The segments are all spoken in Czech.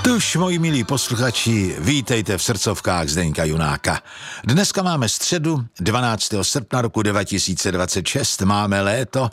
Tuž, moji milí posluchači, vítejte v srdcovkách Zdeňka Junáka. Dneska máme středu, 12. srpna roku 2026, máme léto,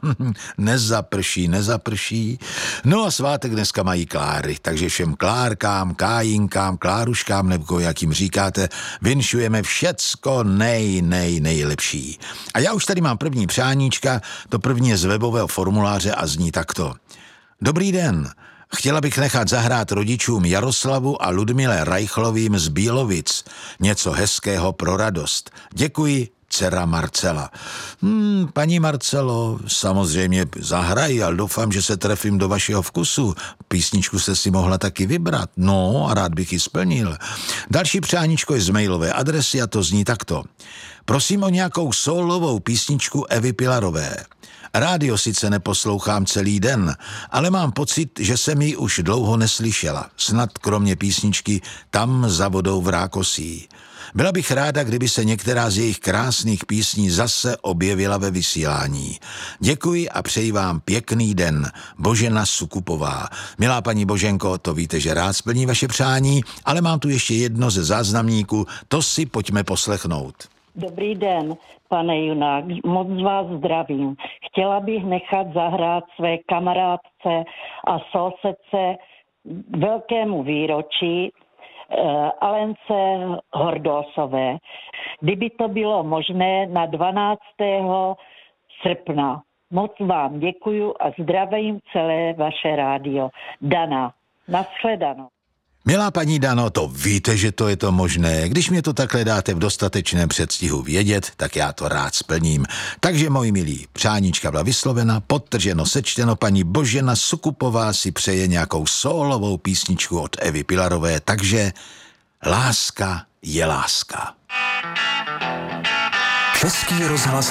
nezaprší. No a svátek dneska mají Kláry, takže všem Klárkám, Kájinkám, Kláruškám, nebo jak jim říkáte, vinšujeme všecko nejlepší. A já už tady mám první přáníčka, to první je z webového formuláře a zní takto. Dobrý den. Chtěla bych nechat zahrát rodičům Jaroslavu a Ludmile Reichlovým z Bílovic. Něco hezkého pro radost. Děkuji, dcera Marcela. Paní Marcelo, samozřejmě zahraj, ale doufám, že se trefím do vašeho vkusu. Písničku jste si mohla taky vybrat. No, a rád bych ji splnil. Další přáníčko je z mailové adresy a to zní takto. Prosím o nějakou sólovou písničku Evy Pilarové. Rádio sice neposlouchám celý den, ale mám pocit, že jsem ji už dlouho neslyšela. Snad kromě písničky Tam za vodou v Rákosí. Byla bych ráda, kdyby se některá z jejich krásných písní zase objevila ve vysílání. Děkuji a přeji vám pěkný den. Božena Sukupová. Milá paní Boženko, to víte, že rád splní vaše přání, ale mám tu ještě jedno ze záznamníků, to si pojďme poslechnout. Dobrý den, pane Junák, moc vás zdravím. Chtěla bych nechat zahrát své kamarádce a sousedce velkému výročí Alence Hordosové. Kdyby to bylo možné na 12. srpna. Moc vám děkuju a zdravím celé vaše rádio. Dana, nashledanou. Milá paní Dano, to víte, že to je to možné. Když mě to takhle dáte v dostatečném předstihu vědět, tak já to rád splním. Takže, moji milí, přáníčka byla vyslovena, podtrženo, sečteno, paní Božena Sukupová si přeje nějakou sólovou písničku od Evy Pilarové, takže Láska je láska. Český rozhlas